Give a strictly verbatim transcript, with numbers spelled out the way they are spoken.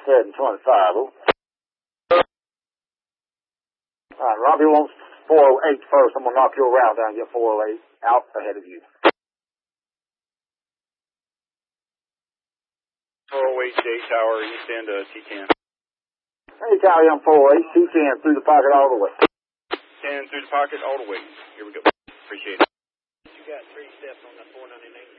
seven twenty-five. All right, Robbie wants four oh eight first. I'm going to knock your route down and get four oh eight out ahead of you. four oh eight J Tower, east end of T ten. Hey, Callie, I'm four oh eight, T ten through the pocket all the way. ten through the pocket all the way. Here we go. Appreciate it. You got three steps on that four ninety-nine.